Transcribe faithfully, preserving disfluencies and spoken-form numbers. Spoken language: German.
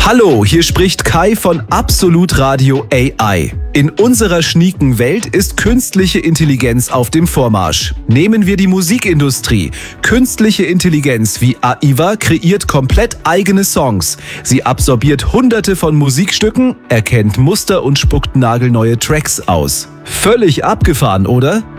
Hallo, hier spricht Kai von Absolut Radio A I. In unserer schnieken Welt ist künstliche Intelligenz auf dem Vormarsch. Nehmen wir die Musikindustrie. Künstliche Intelligenz wie A I V A kreiert komplett eigene Songs. Sie absorbiert hunderte von Musikstücken, erkennt Muster und spuckt nagelneue Tracks aus. Völlig abgefahren, oder?